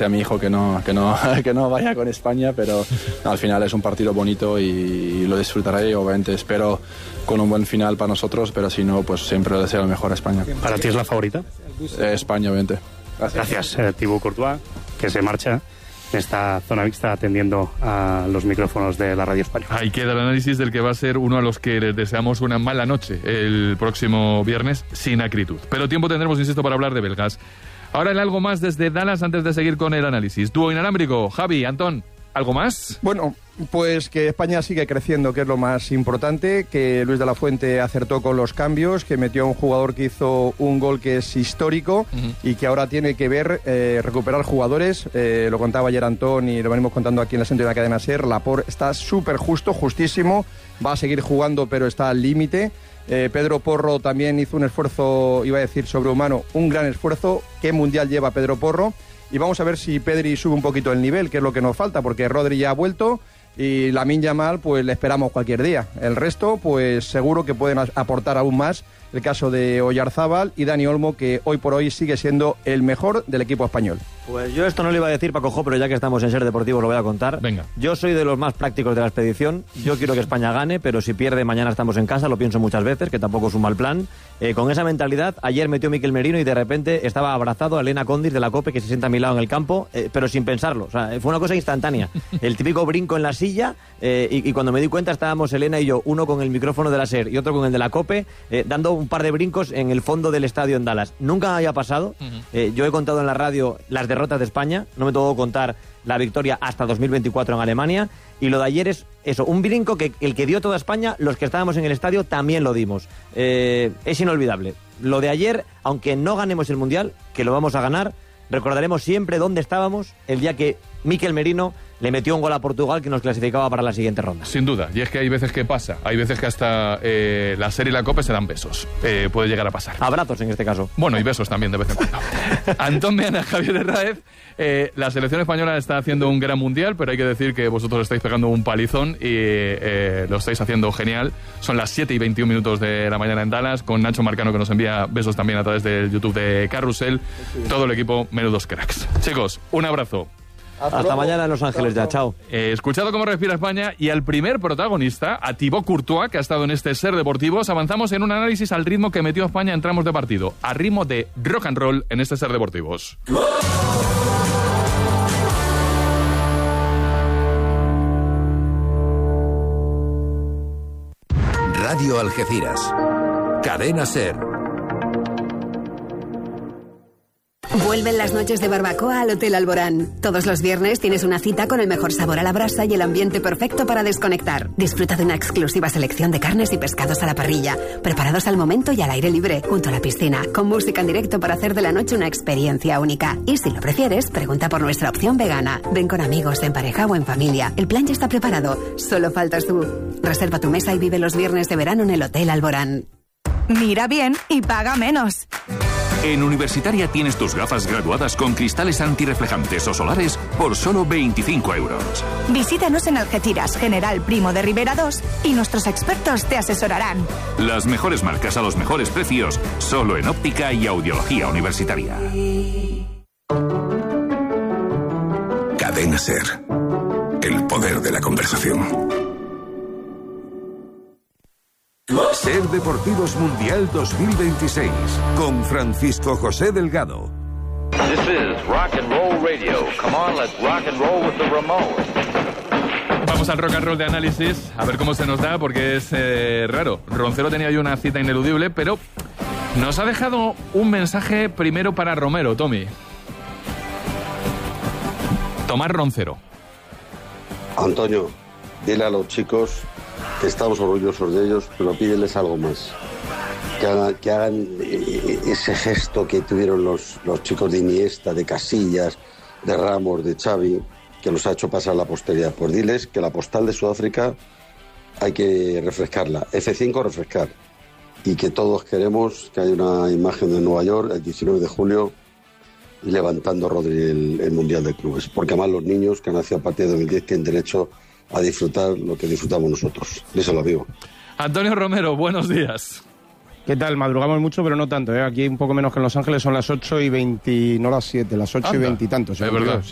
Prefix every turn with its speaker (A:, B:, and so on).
A: sea mi hijo que no vaya con España, pero al final es un partido bonito y lo disfrutaré. Obviamente espero con un buen final para nosotros, pero si no, pues siempre le deseo lo mejor a España.
B: ¿Para ti es la favorita?
A: España, obviamente.
B: Gracias, Thibaut Courtois, que se marcha en esta zona mixta atendiendo a los micrófonos de la radio española.
C: Ahí queda el análisis del que va a ser uno a los que les deseamos una mala noche el próximo viernes, sin acritud. Pero tiempo tendremos, insisto, para hablar de belgas. Ahora el algo más desde Dallas antes de seguir con el análisis. Dúo inalámbrico, Javi, Antón, ¿algo más?
D: Bueno, pues que España sigue creciendo, que es lo más importante, que Luis de la Fuente acertó con los cambios, que metió a un jugador que hizo un gol que es histórico y que ahora tiene que ver recuperar jugadores. Lo contaba ayer Antón y lo venimos contando aquí en la Centro de la Cadena SER. Laporte está súper justísimo, va a seguir jugando pero está al límite. Pedro Porro también hizo un esfuerzo, iba a decir sobrehumano, un gran esfuerzo. ¿Qué mundial lleva Pedro Porro? Y vamos a ver si Pedri sube un poquito el nivel, que es lo que nos falta, porque Rodri ya ha vuelto y Lamine Yamal pues le esperamos cualquier día. El resto pues seguro que pueden aportar aún más. El caso de Oyarzábal y Dani Olmo, que hoy por hoy sigue siendo el mejor del equipo español.
E: Pues yo esto no lo iba a decir, Paco Jo, pero ya que estamos en Ser Deportivo lo voy a contar.
C: Venga.
E: Yo soy de los más prácticos de la expedición. Yo quiero que España gane, pero si pierde mañana estamos en casa, lo pienso muchas veces, que tampoco es un mal plan. Con esa mentalidad, ayer metió Mikel Merino y de repente estaba abrazado a Elena Condis de la COPE, que se sienta a mi lado en el campo, pero sin pensarlo. O sea, fue una cosa instantánea. El típico brinco en la silla y cuando me di cuenta estábamos Elena y yo, uno con el micrófono de la SER y otro con el de la COPE, dando un par de brincos en el fondo del estadio en Dallas. Nunca había pasado. Yo he contado en la radio las derrotas de España, no me tocó contar la victoria hasta 2024 en Alemania, y lo de ayer es eso, un brinco que el que dio toda España, los que estábamos en el estadio también lo dimos. Es inolvidable. Lo de ayer, aunque no ganemos el Mundial, que lo vamos a ganar, recordaremos siempre dónde estábamos el día que Mikel Merino le metió un gol a Portugal que nos clasificaba para la siguiente ronda.
C: Sin duda, y es que hay veces que pasa, hay veces que hasta la SER y la COPE se dan besos. Puede llegar a pasar.
E: Abrazos en este caso.
C: Bueno, y besos también de vez en cuando. Antón Meana, Javier Herráez, la selección española está haciendo un gran mundial, pero hay que decir que vosotros estáis pegando un palizón y lo estáis haciendo genial. Son las 7:21 de la mañana en Dallas, con Nacho Marcano, que nos envía besos también a través del YouTube de Carrusel. Todo el equipo, menudos cracks. Chicos, un abrazo.
E: Hasta mañana en Los Ángeles ya, chao.
C: Escuchado cómo respira España y al primer protagonista, a Thibaut Courtois, que ha estado en este Ser Deportivos, avanzamos en un análisis al ritmo que metió a España en tramos de partido, a ritmo de rock and roll en este Ser Deportivos.
F: Radio Algeciras. Cadena Ser.
G: Vuelven las noches de barbacoa al Hotel Alborán. Todos los viernes tienes una cita con el mejor sabor a la brasa y el ambiente perfecto para desconectar. Disfruta de una exclusiva selección de carnes y pescados a la parrilla, preparados al momento y al aire libre, junto a la piscina, con música en directo para hacer de la noche una experiencia única. Y si lo prefieres, pregunta por nuestra opción vegana. Ven con amigos, en pareja o en familia. El plan ya está preparado, solo faltas tú. Reserva tu mesa y vive los viernes de verano en el Hotel Alborán.
H: Mira bien y paga menos.
I: En Universitaria tienes tus gafas graduadas con cristales antirreflejantes o solares por solo 25 euros.
H: Visítanos en Algeciras, General Primo de Rivera 2 y nuestros expertos te asesorarán.
I: Las mejores marcas a los mejores precios, solo en óptica y audiología universitaria.
F: Cadena Ser. El poder de la conversación. Ser Deportivos Mundial 2026 con Francisco José Delgado.
J: This is Rock and Roll Radio. Come on, let's rock and roll with the Ramones.
C: Vamos al rock and roll de análisis, a ver cómo se nos da, porque es raro. Roncero tenía hoy una cita ineludible, pero nos ha dejado un mensaje primero para Romero, Tommy. Tomás Roncero.
K: Antonio, dile a los chicos que estamos orgullosos de ellos, pero pídeles algo más. Que hagan ese gesto que tuvieron los chicos de Iniesta, de Casillas, de Ramos, de Xavi, que nos ha hecho pasar la posteridad. Pues diles que la postal de Sudáfrica hay que refrescarla, F5 refrescar, y que todos queremos que haya una imagen de Nueva York el 19 de julio levantando Rodri el Mundial de Clubes, porque además los niños que han nacido a partir de 2010 tienen derecho a disfrutar lo que disfrutamos nosotros. Eso lo digo.
C: Antonio Romero, buenos días.
D: ¿Qué tal? Madrugamos mucho, pero no tanto, ¿eh? Aquí un poco menos que en Los Ángeles, son las 8:20, no las 7, las 8:20 y tantos.
C: Es verdad.